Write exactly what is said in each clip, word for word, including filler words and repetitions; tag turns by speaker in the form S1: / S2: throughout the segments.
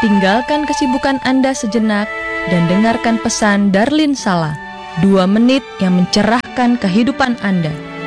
S1: Tinggalkan kesibukan Anda sejenak dan dengarkan pesan Darlin Sala, dua menit yang mencerahkan kehidupan Anda.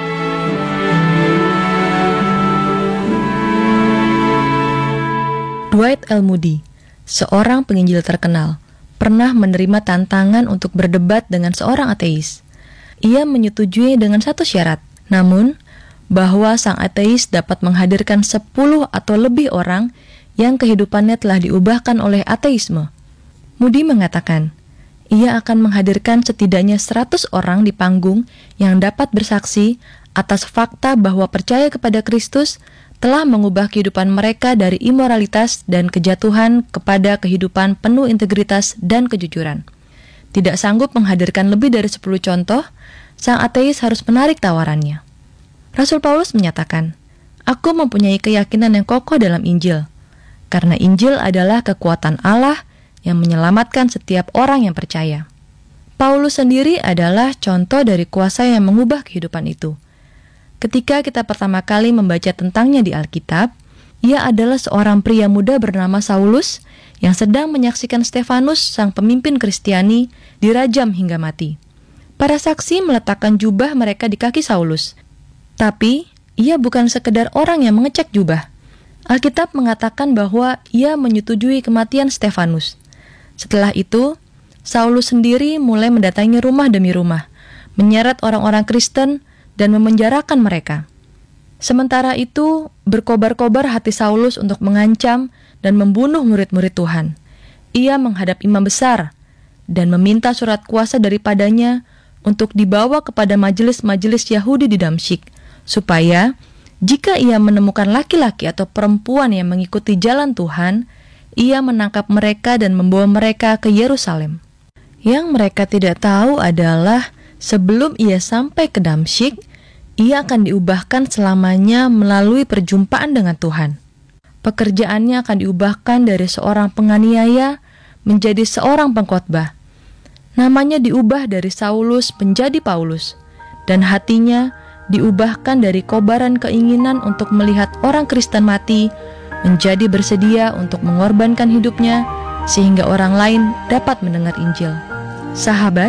S1: Dwight L. Moody, seorang penginjil terkenal, pernah menerima tantangan untuk berdebat dengan seorang ateis. Ia menyetujui dengan satu syarat, namun bahwa sang ateis dapat menghadirkan sepuluh atau lebih orang yang kehidupannya telah diubahkan oleh ateisme. Moody mengatakan, ia akan menghadirkan setidaknya seratus orang di panggung yang dapat bersaksi atas fakta bahwa percaya kepada Kristus telah mengubah kehidupan mereka dari imoralitas dan kejatuhan kepada kehidupan penuh integritas dan kejujuran. Tidak sanggup menghadirkan lebih dari sepuluh contoh, sang ateis harus menarik tawarannya. Rasul Paulus menyatakan, "Aku mempunyai keyakinan yang kokoh dalam Injil, karena Injil adalah kekuatan Allah yang menyelamatkan setiap orang yang percaya." Paulus sendiri adalah contoh dari kuasa yang mengubah kehidupan itu. Ketika kita pertama kali membaca tentangnya di Alkitab, ia adalah seorang pria muda bernama Saulus yang sedang menyaksikan Stefanus, sang pemimpin Kristiani, dirajam hingga mati. Para saksi meletakkan jubah mereka di kaki Saulus, tapi ia bukan sekedar orang yang mengecek jubah. Alkitab mengatakan bahwa ia menyetujui kematian Stefanus. Setelah itu, Saulus sendiri mulai mendatangi rumah demi rumah, menyeret orang-orang Kristen dan memenjarakan mereka. Sementara itu, berkobar-kobar hati Saulus untuk mengancam dan membunuh murid-murid Tuhan. Ia menghadap imam besar dan meminta surat kuasa daripadanya untuk dibawa kepada majelis-majelis Yahudi di Damsyik, supaya jika ia menemukan laki-laki atau perempuan yang mengikuti jalan Tuhan, ia menangkap mereka dan membawa mereka ke Yerusalem. Yang mereka tidak tahu adalah sebelum ia sampai ke Damsyik, ia akan diubahkan selamanya melalui perjumpaan dengan Tuhan. Pekerjaannya akan diubahkan dari seorang penganiaya menjadi seorang pengkhotbah. Namanya diubah dari Saulus menjadi Paulus, dan hatinya diubahkan dari kobaran keinginan untuk melihat orang Kristen mati menjadi bersedia untuk mengorbankan hidupnya sehingga orang lain dapat mendengar Injil. Sahabat,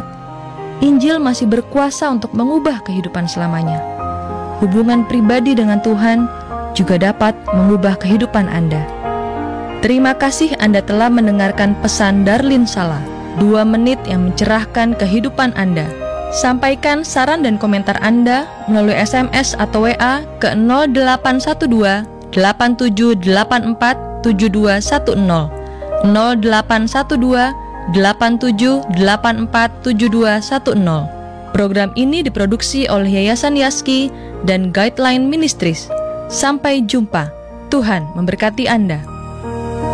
S1: Injil masih berkuasa untuk mengubah kehidupan selamanya. Hubungan pribadi dengan Tuhan juga dapat mengubah kehidupan Anda. Terima kasih Anda telah mendengarkan pesan Darlin Sala, dua menit yang mencerahkan kehidupan Anda. Sampaikan saran dan komentar Anda melalui S M S atau W A ke nol delapan satu dua delapan tujuh delapan empat tujuh dua satu nol nol delapan satu dua delapan tujuh delapan empat tujuh dua satu nol. Program ini diproduksi oleh Yayasan Yaski dan Guideline Ministries. Sampai jumpa. Tuhan memberkati Anda.